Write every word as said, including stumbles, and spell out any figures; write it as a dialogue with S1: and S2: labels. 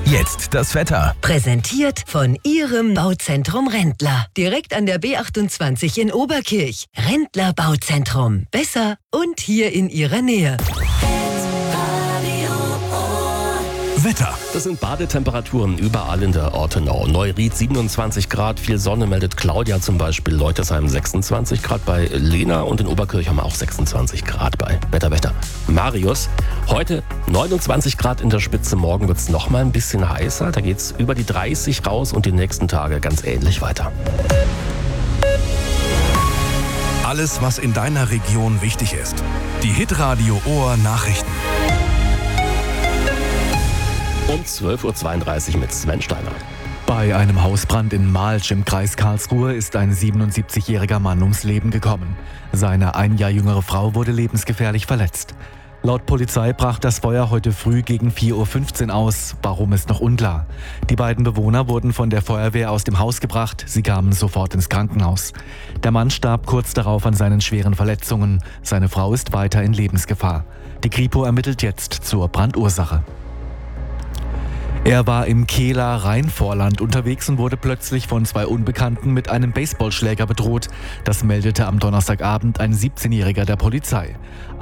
S1: Jetzt das Wetter.
S2: Präsentiert von Ihrem Bauzentrum Rendler. Direkt an der B achtundzwanzig in Oberkirch. Rendler Bauzentrum. Besser und hier in Ihrer Nähe.
S1: Wetter.
S3: Das sind Badetemperaturen überall in der Ortenau. Neuried siebenundzwanzig Grad, viel Sonne meldet Claudia zum Beispiel. Leutersheim sechsundzwanzig Grad bei Lena und in Oberkirch haben wir auch sechsundzwanzig Grad bei Wetterwächter Marius. Heute neunundzwanzig Grad in der Spitze, morgen wird es noch mal ein bisschen heißer. Da geht es über die dreißig raus und die nächsten Tage ganz ähnlich weiter.
S1: Alles, was in deiner Region wichtig ist. Die Hitradio Ohr Nachrichten.
S3: Um zwölf Uhr zweiunddreißig mit Sven Steiner.
S4: Bei einem Hausbrand in Malsch im Kreis Karlsruhe ist ein siebenundsiebzigjähriger Mann ums Leben gekommen. Seine ein Jahr jüngere Frau wurde lebensgefährlich verletzt. Laut Polizei brach das Feuer heute früh gegen vier Uhr fünfzehn aus. Warum ist noch unklar. Die beiden Bewohner wurden von der Feuerwehr aus dem Haus gebracht. Sie kamen sofort ins Krankenhaus. Der Mann starb kurz darauf an seinen schweren Verletzungen. Seine Frau ist weiter in Lebensgefahr. Die Kripo ermittelt jetzt zur Brandursache. Er war im Kehler Rheinvorland unterwegs und wurde plötzlich von zwei Unbekannten mit einem Baseballschläger bedroht. Das meldete am Donnerstagabend ein siebzehnjähriger der Polizei.